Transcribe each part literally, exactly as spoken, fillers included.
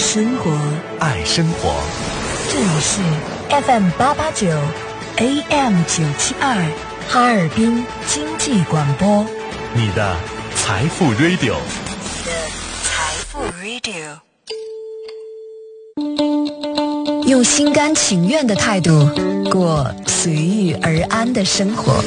生活， 爱生活。 这里是 F M 八八九 A M 九七二哈尔滨经济广播， 你的财富 Radio， 你的财富 Radio， 用心甘情愿的态度过随遇而安的生活。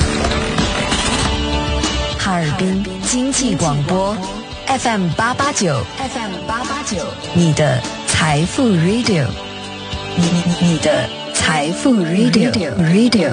哈尔滨经济广播 F M 八八九 F M 八八九，你的财富 Radio， 你你你的财富 Radio Radio。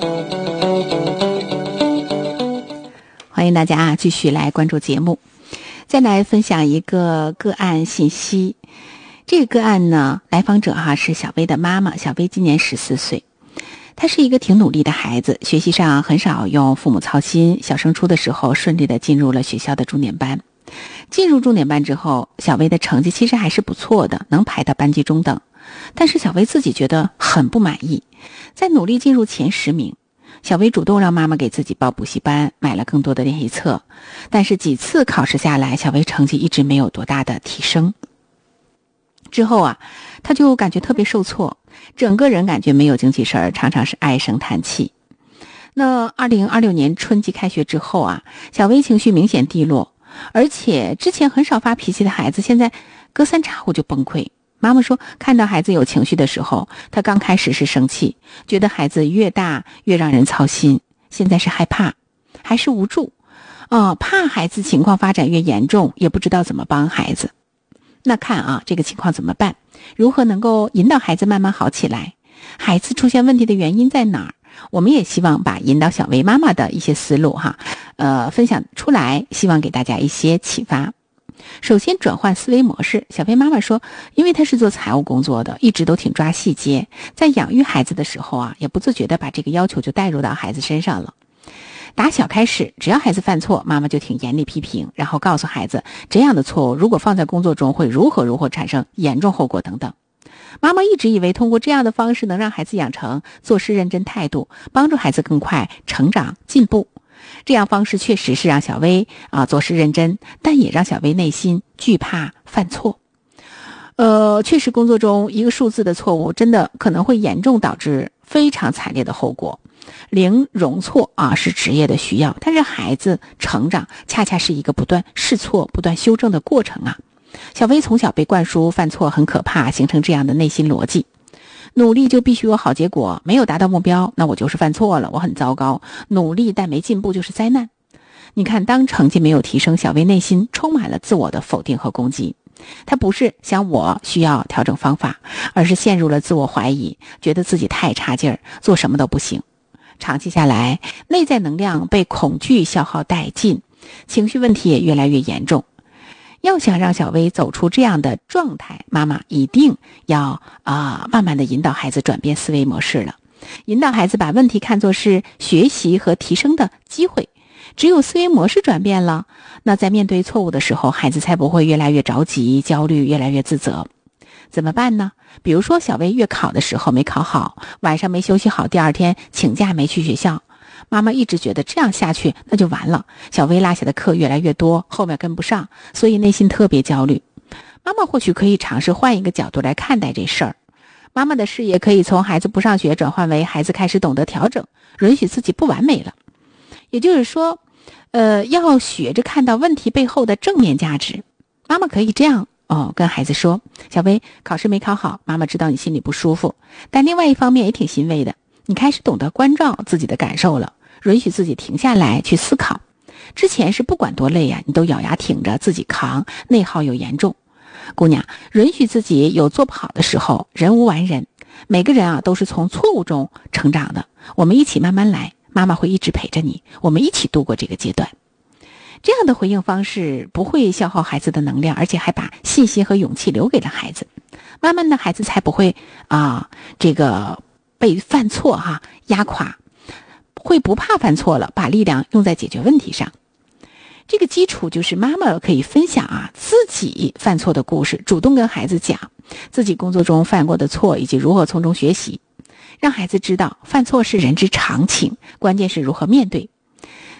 欢迎大家啊，继续来关注节目。再来分享一个个案信息。这个个案呢，来访者哈、啊、是小薇的妈妈，小薇今年十四岁。他是一个挺努力的孩子，学习上很少用父母操心，小升初的时候顺利的进入了学校的重点班。进入重点班之后，小薇的成绩其实还是不错的，能排到班级中等。但是小薇自己觉得很不满意，在努力进入前十名。小薇主动让妈妈给自己报补习班，买了更多的练习册。但是几次考试下来，小薇成绩一直没有多大的提升。之后啊，她就感觉特别受挫，整个人感觉没有精气神儿，常常是唉声叹气。那二零二六年春季开学之后啊，小薇情绪明显低落，而且之前很少发脾气的孩子，现在隔三差五就崩溃。妈妈说，看到孩子有情绪的时候，她刚开始是生气，觉得孩子越大越让人操心，现在是害怕，还是无助，哦，怕孩子情况发展越严重，也不知道怎么帮孩子。那看啊，这个情况怎么办？如何能够引导孩子慢慢好起来？孩子出现问题的原因在哪儿？我们也希望把引导小薇妈妈的一些思路哈，呃，分享出来，希望给大家一些启发。首先转换思维模式，小薇妈妈说，因为她是做财务工作的，一直都挺抓细节，在养育孩子的时候啊，也不自觉的把这个要求就带入到孩子身上了。打小开始，只要孩子犯错，妈妈就挺严厉批评，然后告诉孩子这样的错误如果放在工作中会如何如何产生严重后果等等。妈妈一直以为通过这样的方式能让孩子养成做事认真态度，帮助孩子更快成长进步。这样方式确实是让小薇啊做事认真，但也让小薇内心惧怕犯错。呃，确实工作中一个数字的错误真的可能会严重导致非常惨烈的后果。零容错啊是职业的需要，但是孩子成长恰恰是一个不断试错、不断修正的过程啊。小薇从小被灌输犯错很可怕，形成这样的内心逻辑。努力就必须有好结果，没有达到目标，那我就是犯错了，我很糟糕。努力但没进步就是灾难。你看，当成绩没有提升，小薇内心充满了自我的否定和攻击。她不是想我需要调整方法，而是陷入了自我怀疑，觉得自己太差劲儿，做什么都不行。长期下来，内在能量被恐惧消耗殆尽，情绪问题也越来越严重。要想让小薇走出这样的状态，妈妈一定要啊、呃、慢慢的引导孩子转变思维模式了，引导孩子把问题看作是学习和提升的机会。只有思维模式转变了，那在面对错误的时候，孩子才不会越来越着急、焦虑，越来越自责。怎么办呢？比如说小薇月考的时候没考好，晚上没休息好，第二天请假没去学校。妈妈一直觉得这样下去那就完了，小薇落下的课越来越多，后面跟不上，所以内心特别焦虑。妈妈或许可以尝试换一个角度来看待这事儿。妈妈的视野可以从孩子不上学转换为孩子开始懂得调整，允许自己不完美了。也就是说，呃，要学着看到问题背后的正面价值。妈妈可以这样哦，跟孩子说，小薇，考试没考好，妈妈知道你心里不舒服，但另外一方面也挺欣慰的，你开始懂得关照自己的感受了，允许自己停下来去思考。之前是不管多累呀、啊，你都咬牙挺着自己扛，内耗又严重。姑娘，允许自己有做不好的时候，人无完人，每个人啊都是从错误中成长的，我们一起慢慢来，妈妈会一直陪着你，我们一起度过这个阶段。这样的回应方式不会消耗孩子的能量，而且还把信心和勇气留给了孩子。慢慢的，孩子才不会啊，这个被犯错哈、啊、压垮，会不怕犯错了，把力量用在解决问题上。这个基础就是妈妈可以分享啊自己犯错的故事，主动跟孩子讲自己工作中犯过的错以及如何从中学习，让孩子知道犯错是人之常情，关键是如何面对。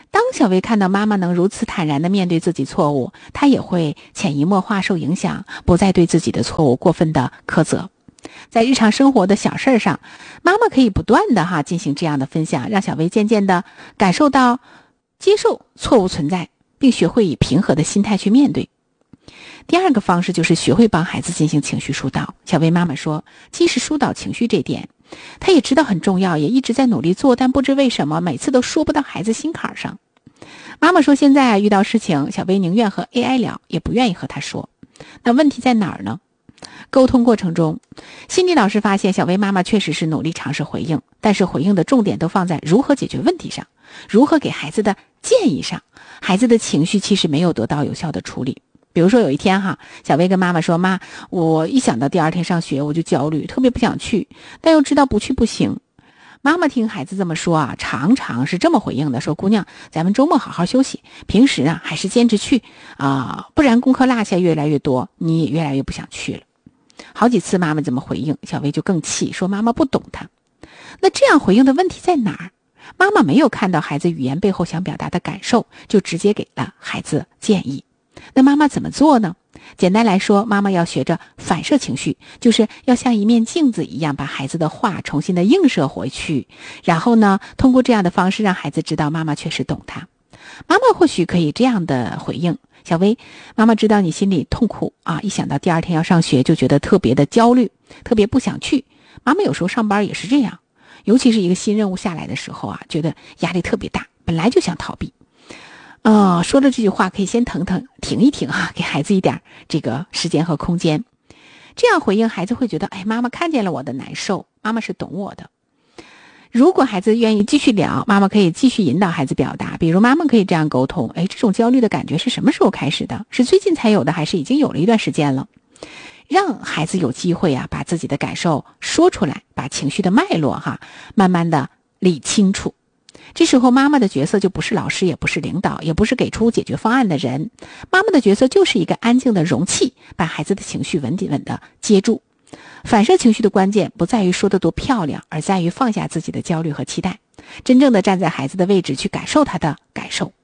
当小薇看到妈妈能如此坦然地面对自己错误，她也会潜移默化受影响，不再对自己的错误过分的苛责。在日常生活的小事上，妈妈可以不断的哈进行这样的分享，让小薇渐渐的感受到接受错误存在，并学会以平和的心态去面对。第二个方式就是学会帮孩子进行情绪疏导。小薇妈妈说，既是疏导情绪这点，她也知道很重要，也一直在努力做，但不知为什么每次都说不到孩子心坎上。妈妈说，现在遇到事情，小薇宁愿和 A I 聊，也不愿意和他说。那问题在哪儿呢？沟通过程中，心理老师发现小薇妈妈确实是努力尝试回应，但是回应的重点都放在如何解决问题上，如何给孩子的建议上，孩子的情绪其实没有得到有效的处理。比如说有一天哈，小薇跟妈妈说，妈，我一想到第二天上学我就焦虑，特别不想去，但又知道不去不行。妈妈听孩子这么说啊，常常是这么回应的，说，姑娘，咱们周末好好休息，平时啊还是坚持去啊、呃，不然功课落下越来越多，你也越来越不想去了。好几次妈妈这么回应，小薇就更气，说妈妈不懂她。那这样回应的问题在哪儿？妈妈没有看到孩子语言背后想表达的感受，就直接给了孩子建议。那妈妈怎么做呢？简单来说，妈妈要学着反射情绪，就是要像一面镜子一样，把孩子的话重新的映射回去，然后呢，通过这样的方式让孩子知道妈妈确实懂他。妈妈或许可以这样的回应，小薇，妈妈知道你心里痛苦啊，一想到第二天要上学就觉得特别的焦虑，特别不想去。妈妈有时候上班也是这样，尤其是一个新任务下来的时候啊，觉得压力特别大，本来就想逃避。哦，说了这句话可以先疼疼停一停啊，给孩子一点这个时间和空间。这样回应，孩子会觉得，哎，妈妈看见了我的难受，妈妈是懂我的。如果孩子愿意继续聊，妈妈可以继续引导孩子表达，比如妈妈可以这样沟通，哎，这种焦虑的感觉是什么时候开始的？是最近才有的，还是已经有了一段时间了？让孩子有机会啊，把自己的感受说出来，把情绪的脉络哈，慢慢的理清楚。这时候妈妈的角色就不是老师，也不是领导，也不是给出解决方案的人，妈妈的角色就是一个安静的容器，把孩子的情绪稳稳的接住。反射情绪的关键不在于说得多漂亮，而在于放下自己的焦虑和期待，真正的站在孩子的位置去感受他的感受。